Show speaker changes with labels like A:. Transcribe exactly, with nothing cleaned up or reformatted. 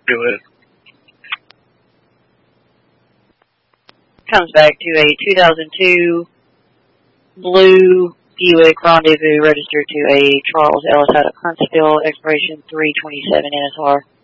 A: Do it.
B: Comes back to a two thousand two blue Buick Rendezvous registered to a Charles Ellis out of Huntsville, expiration three twenty-seven N S R.